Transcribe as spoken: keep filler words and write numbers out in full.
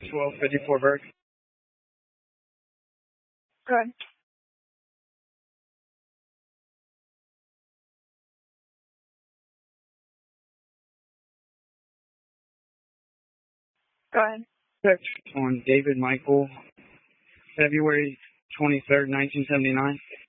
twelve fifty-four Burke. Good. Go ahead. On David Michael, February twenty-third, nineteen seventy-nine.